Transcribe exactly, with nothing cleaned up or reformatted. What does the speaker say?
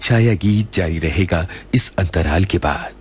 छाया गीत जारी रहेगा इस अंतराल के बाद।